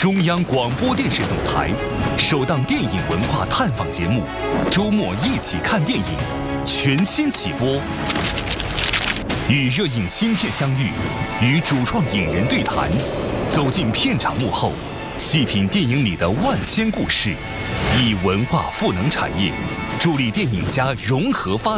中央广播电视总台首档电影文化探访节目《周末一起看电影》全新起播，与热映新片相遇，与主创影人对谈，走进片场幕后，细品电影里的万千故事，以文化赋能产业，助力电影家融合发